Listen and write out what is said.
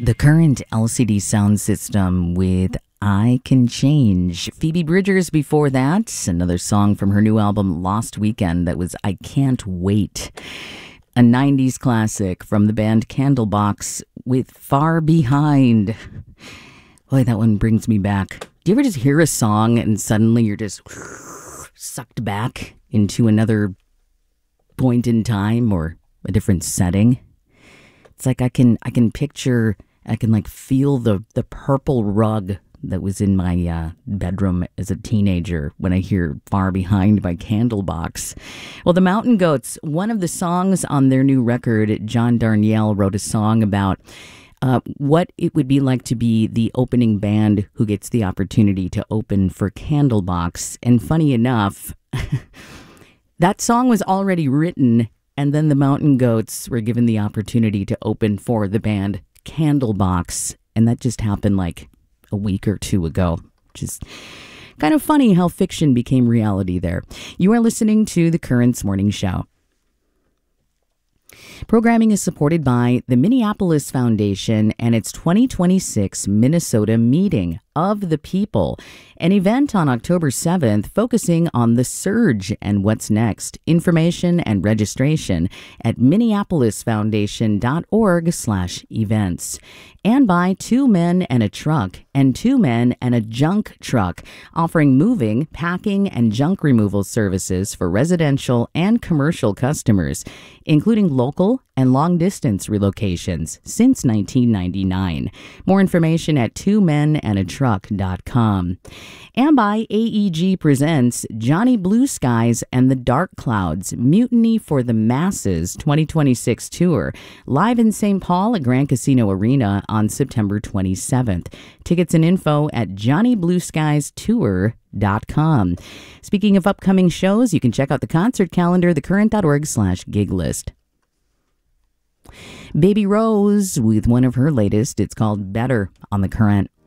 The Current LCD sound system with I Can Change. Phoebe Bridgers before that. Another song from her new album Lost Weekend that was I Can't Wait. A 90s classic from the band Candlebox with Far Behind. Boy, that one brings me back. Do you ever just hear a song and suddenly you're just sucked back into another point in time or a different setting? It's like I can picture, I can like feel the purple rug that was in my bedroom as a teenager when I hear Far Behind by Candlebox. Well, the Mountain Goats, one of the songs on their new record, John Darnielle wrote a song about what it would be like to be the opening band who gets the opportunity to open for Candlebox. And funny enough, that song was already written, and then the Mountain Goats were given the opportunity to open for the band Candlebox. And that just happened like a week or two ago, which is kind of funny how fiction became reality there. You are listening to The Currents Morning Show. Programming is supported by the Minneapolis Foundation and its 2026 Minnesota Meeting of the People, an event on October 7th focusing on the surge and what's next. Information and registration at minneapolisfoundation.org/events. And by Two Men and a Truck and Two Men and a Junk Truck, offering moving, packing, and junk removal services for residential and commercial customers, including local and long-distance relocations since 1999. More information at twomenandatruck.com. And by AEG presents Johnny Blue Skies and the Dark Clouds, Mutiny for the Masses 2026 tour, live in St. Paul at Grand Casino Arena on September 27th. Tickets and info at johnnyblueskiestour.com. Speaking of upcoming shows, you can check out the concert calendar, thecurrent.org/gig list. Baby Rose with one of her latest. It's called Better on The Current.